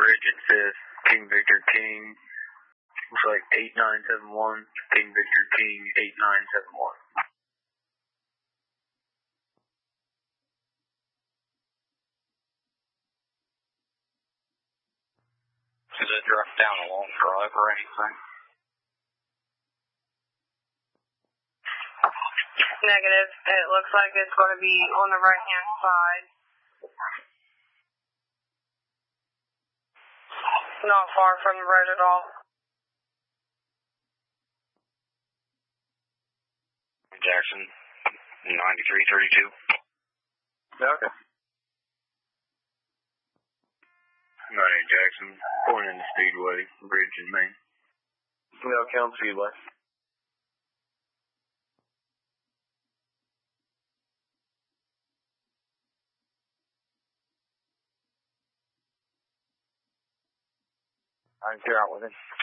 bridge at 5th, King Victor King, looks like 8971, King Victor King, 8971. Is it down a long drive or anything? Negative. It looks like it's going to be on the right-hand side. Not far from the road at all. Jackson, 9332. Okay. 98 Jackson, going into Speedway, bridge in Maine. No, count Speedway. I'm clear out with it.